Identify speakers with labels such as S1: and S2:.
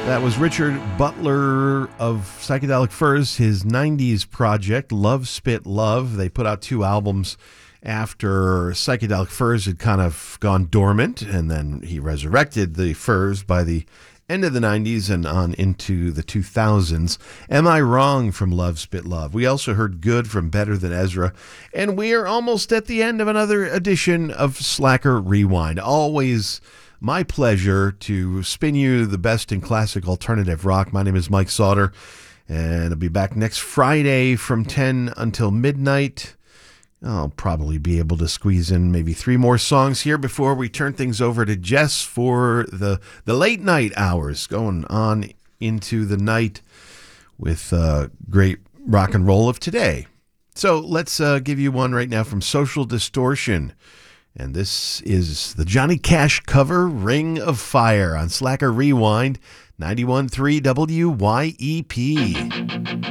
S1: That was Richard Butler of Psychedelic Furs, his 90s project, Love Spit Love. They put out 2 albums after Psychedelic Furs had kind of gone dormant, and then he resurrected the Furs by the end of the 90s and on into the 2000s. Am I Wrong from Love Spit Love. We also heard Good from Better Than Ezra, and we are almost at the end of another edition of Slacker Rewind. Always my pleasure to spin you the best in classic alternative rock. My name is Mike Sauter, and I'll be back next Friday from 10 until midnight. I'll probably be able to squeeze in maybe 3 more songs here before we turn things over to Jess for the late night hours, going on into the night with great rock and roll of today. So let's give you one right now from Social Distortion. And this is the Johnny Cash cover, Ring of Fire, on Slacker Rewind, 91.3 WYEP.